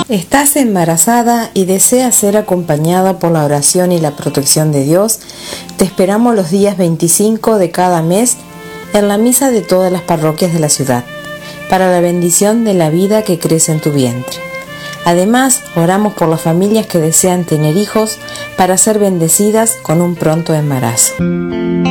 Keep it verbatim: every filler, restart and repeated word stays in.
¿Estás embarazada y deseas ser acompañada por la oración y la protección de Dios? Te esperamos los días veinticinco de cada mes en la misa de todas las parroquias de la ciudad, para la bendición de la vida que crece en tu vientre. Además, oramos por las familias que desean tener hijos para ser bendecidas con un pronto embarazo.